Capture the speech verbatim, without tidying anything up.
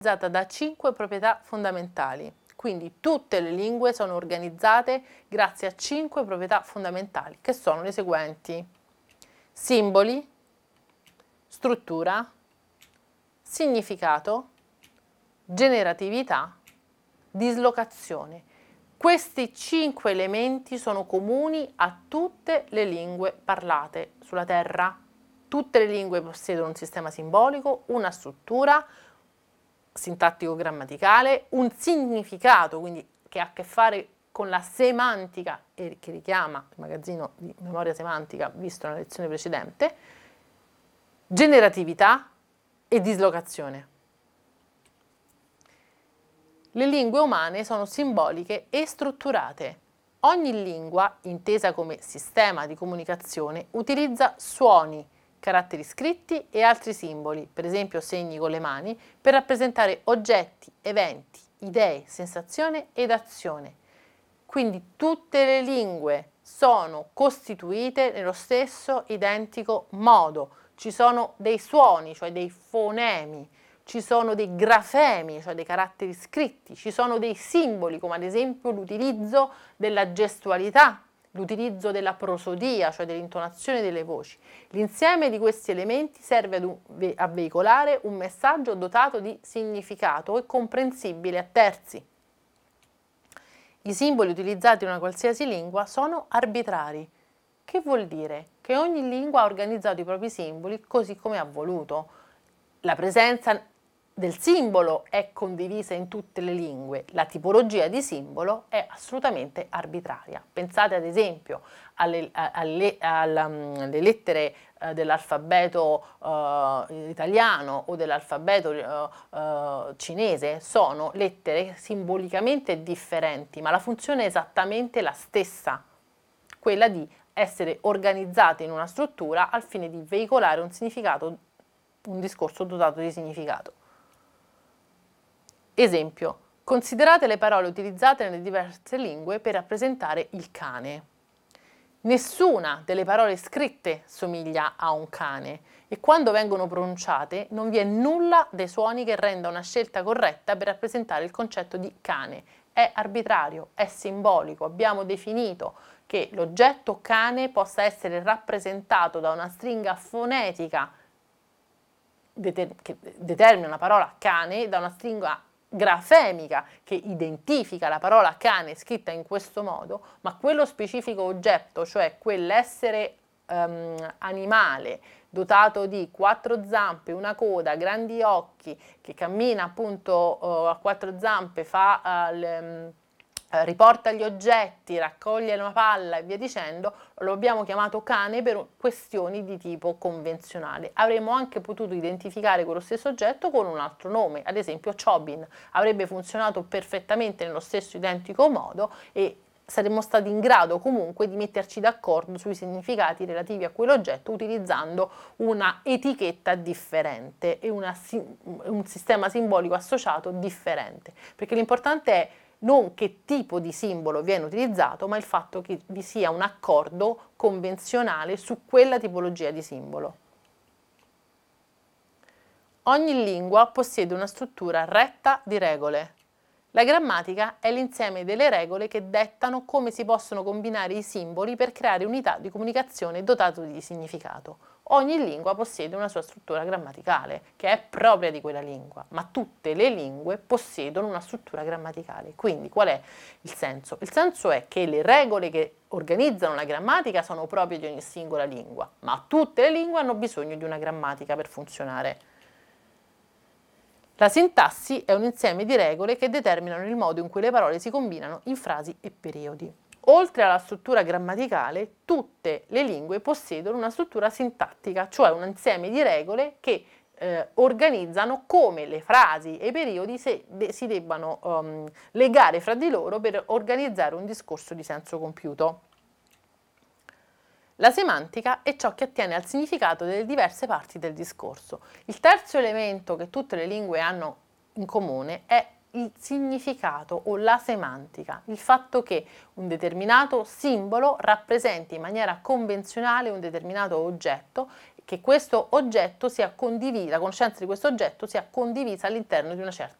Organizzata da cinque proprietà fondamentali. Quindi tutte le lingue sono organizzate grazie a cinque proprietà fondamentali, che sono le seguenti: simboli, struttura, significato, generatività, dislocazione. Questi cinque elementi sono comuni a tutte le lingue parlate sulla Terra. Tutte le lingue possiedono un sistema simbolico, una struttura sintattico-grammaticale, un significato, quindi che ha a che fare con la semantica e che richiama il magazzino di memoria semantica visto nella lezione precedente, generatività e dislocazione. Le lingue umane sono simboliche e strutturate. Ogni lingua, intesa come sistema di comunicazione, utilizza suoni, caratteri scritti e altri simboli, per esempio segni con le mani, per rappresentare oggetti, eventi, idee, sensazione ed azione. Quindi tutte le lingue sono costituite nello stesso identico modo. Ci sono dei suoni, cioè dei fonemi, ci sono dei grafemi, cioè dei caratteri scritti, ci sono dei simboli, come ad esempio l'utilizzo della gestualità, l'utilizzo della prosodia, cioè dell'intonazione delle voci. L'insieme di questi elementi serve ad un, a veicolare un messaggio dotato di significato e comprensibile a terzi. I simboli utilizzati in una qualsiasi lingua sono arbitrari. Che vuol dire? Che ogni lingua ha organizzato i propri simboli così come ha voluto. La presenza del simbolo è condivisa in tutte le lingue, la tipologia di simbolo è assolutamente arbitraria. Pensate ad esempio alle, alle, alle lettere eh, dell'alfabeto eh, italiano o dell'alfabeto eh, eh, cinese, sono lettere simbolicamente differenti, ma la funzione è esattamente la stessa, quella di essere organizzate in una struttura al fine di veicolare un significato, un discorso dotato di significato. Esempio, considerate le parole utilizzate nelle diverse lingue per rappresentare il cane. Nessuna delle parole scritte somiglia a un cane e quando vengono pronunciate non vi è nulla dei suoni che renda una scelta corretta per rappresentare il concetto di cane. È arbitrario, è simbolico. Abbiamo definito che l'oggetto cane possa essere rappresentato da una stringa fonetica che determina la parola cane, da una stringa grafemica che identifica la parola cane scritta in questo modo, ma quello specifico oggetto, cioè quell'essere um, animale dotato di quattro zampe, una coda, grandi occhi, che cammina appunto uh, a quattro zampe, fa uh, le, um, riporta gli oggetti, raccoglie una palla e via dicendo, lo abbiamo chiamato cane per questioni di tipo convenzionale. Avremmo anche potuto identificare quello stesso oggetto con un altro nome, ad esempio Chobin, avrebbe funzionato perfettamente nello stesso identico modo e saremmo stati in grado comunque di metterci d'accordo sui significati relativi a quell'oggetto utilizzando una etichetta differente e una, un sistema simbolico associato differente, perché l'importante è non che tipo di simbolo viene utilizzato, ma il fatto che vi sia un accordo convenzionale su quella tipologia di simbolo. Ogni lingua possiede una struttura retta di regole. La grammatica è l'insieme delle regole che dettano come si possono combinare i simboli per creare unità di comunicazione dotato di significato. Ogni lingua possiede una sua struttura grammaticale, che è propria di quella lingua, ma tutte le lingue possiedono una struttura grammaticale. Quindi qual è il senso? Il senso è che le regole che organizzano la grammatica sono proprie di ogni singola lingua, ma tutte le lingue hanno bisogno di una grammatica per funzionare. La sintassi è un insieme di regole che determinano il modo in cui le parole si combinano in frasi e periodi. Oltre alla struttura grammaticale, tutte le lingue possiedono una struttura sintattica, cioè un insieme di regole che eh, organizzano come le frasi e i periodi se, de, si debbano um, legare fra di loro per organizzare un discorso di senso compiuto. La semantica è ciò che attiene al significato delle diverse parti del discorso. Il terzo elemento che tutte le lingue hanno in comune è il significato o la semantica, il fatto che un determinato simbolo rappresenti in maniera convenzionale un determinato oggetto che questo oggetto sia condiviso, la conoscenza di questo oggetto sia condivisa all'interno di una certa